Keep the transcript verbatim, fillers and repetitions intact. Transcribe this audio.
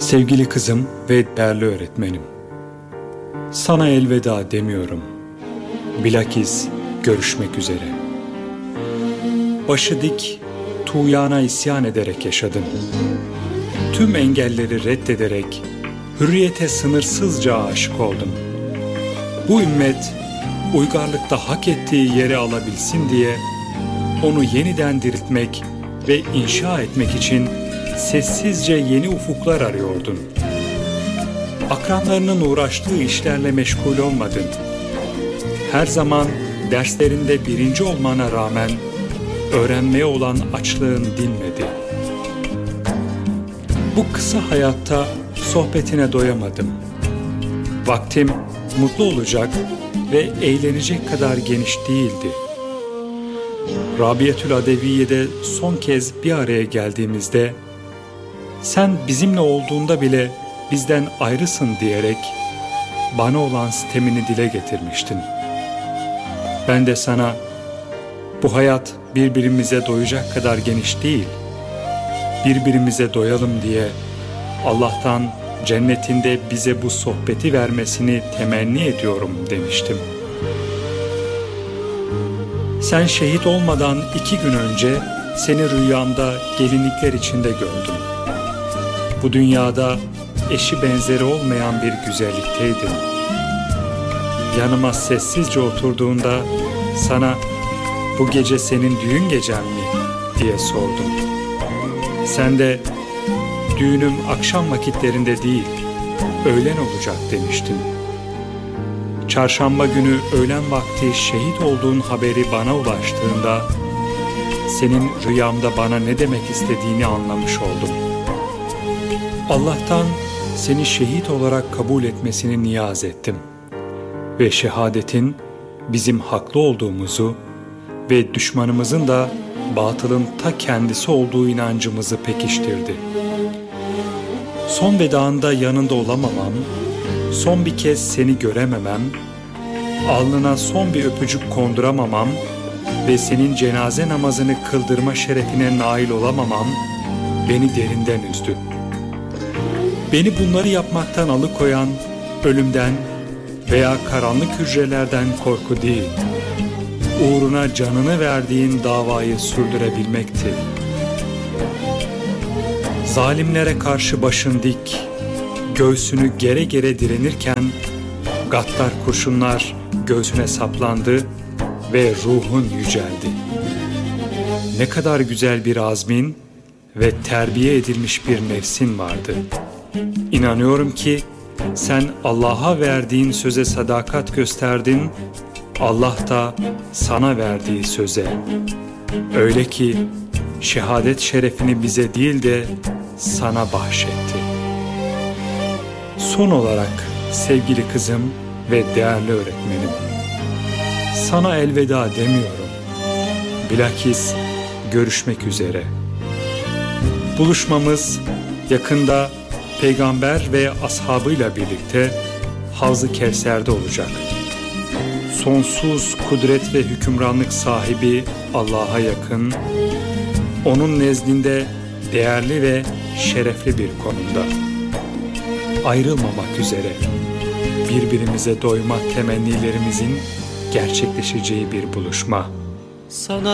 Sevgili kızım ve değerli öğretmenim, sana elveda demiyorum, bilakis görüşmek üzere. Başı dik, tuğyana isyan ederek yaşadın. Tüm engelleri reddederek hürriyete sınırsızca aşık oldun. Bu ümmet uygarlıkta hak ettiği yeri alabilsin diye onu yeniden diriltmek ve inşa etmek için sessizce yeni ufuklar arıyordun. Akranlarının uğraştığı işlerle meşgul olmadın. Her zaman derslerinde birinci olmana rağmen öğrenmeye olan açlığın dinmedi. Bu kısa hayatta sohbetine doyamadım. Vaktim mutlu olacak ve eğlenecek kadar geniş değildi. Rabiatül Adeviye'de son kez bir araya geldiğimizde sen bizimle olduğunda bile bizden ayrısın diyerek bana olan sitemini dile getirmiştin. Ben de sana bu hayat birbirimize doyacak kadar geniş değil, birbirimize doyalım diye Allah'tan cennetinde bize bu sohbeti vermesini temenni ediyorum demiştim. Sen şehit olmadan iki gün önce seni rüyamda gelinlikler içinde gördüm. Bu dünyada eşi benzeri olmayan bir güzellikteydin. Yanıma sessizce oturduğunda sana bu gece senin düğün gecen mi diye sordum. Sen de düğünüm akşam vakitlerinde değil, öğlen olacak demiştin. Çarşamba günü öğlen vakti şehit olduğun haberi bana ulaştığında senin rüyamda bana ne demek istediğini anlamış oldum. Allah'tan seni şehit olarak kabul etmesini niyaz ettim ve şehadetin bizim haklı olduğumuzu ve düşmanımızın da batılın ta kendisi olduğu inancımızı pekiştirdi. Son vedağında yanında olamamam, son bir kez seni görememem, alnına son bir öpücük konduramamam ve senin cenaze namazını kıldırma şerefine nail olamamam beni derinden üzdü. Beni bunları yapmaktan alıkoyan ölümden veya karanlık hücrelerden korku değil, uğruna canını verdiğin davayı sürdürebilmekti. Zalimlere karşı başın dik, göğsünü gere gere direnirken gaddar kurşunlar göğsüne saplandı ve ruhun yüceldi. Ne kadar güzel bir azmin ve terbiye edilmiş bir nefsin vardı. İnanıyorum ki sen Allah'a verdiğin söze sadakat gösterdin, Allah da sana verdiği söze. Öyle ki şehadet şerefini bize değil de sana bahşetti. Son olarak sevgili kızım ve değerli öğretmenim, sana elveda demiyorum, bilakis görüşmek üzere. Buluşmamız yakında Peygamber ve ashabıyla birlikte Havz-ı Kevser'de olacak. Sonsuz kudret ve hükümranlık sahibi Allah'a yakın, onun nezdinde değerli ve şerefli bir konumda. Ayrılmamak üzere, birbirimize doymak temennilerimizin gerçekleşeceği bir buluşma. Sana